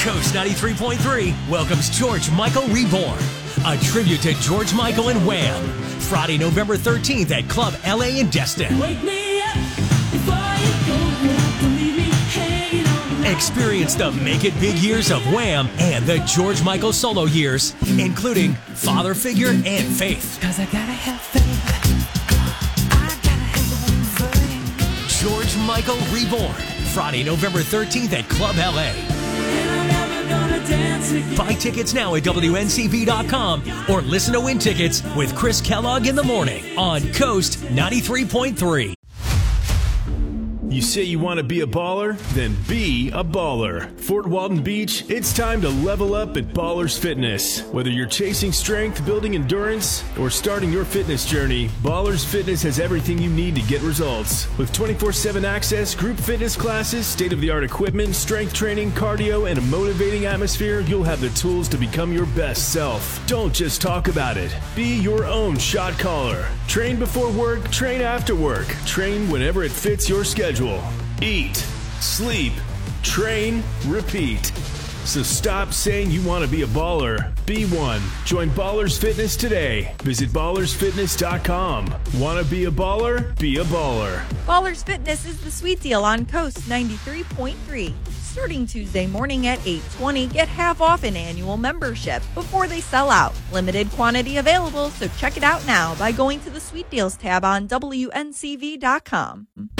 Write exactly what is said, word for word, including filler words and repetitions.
Coast ninety-three point three welcomes George Michael Reborn, a tribute to George Michael and Wham. Friday, November thirteenth at Club L A in Destin. Wake me up before you go. Don't leave me hanging on. Experience the Make It Big years of Wham and the George Michael solo years, including Father Figure and Faith. Cause I gotta have faith. I gotta have faith. George Michael Reborn, Friday, November thirteenth at Club L A. And I'm never gonna dance again. Buy tickets now at W N C V dot com or listen to win tickets with Chris Kellogg in the morning on Coast ninety-three point three. You say you want to be a baller? Then be a baller. Fort Walton Beach, it's time to level up at Ballers Fitness. Whether you're chasing strength, building endurance, or starting your fitness journey, Ballers Fitness has everything you need to get results. With twenty-four seven access, group fitness classes, state-of-the-art equipment, strength training, cardio, and a motivating atmosphere, you'll have the tools to become your best self. Don't just talk about it. Be your own shot caller. Train before work, train after work. Train whenever it fits your schedule. Eat, sleep, train, repeat. So stop saying you want to be a baller. Be one. Join Ballers Fitness today. Visit ballers fitness dot com. Want to be a baller? Be a baller. Ballers Fitness is the sweet deal on Coast ninety-three point three. Starting Tuesday morning at eight twenty, get half off an annual membership before they sell out. Limited quantity available, so check it out now by going to the Sweet Deals tab on W N C V dot com.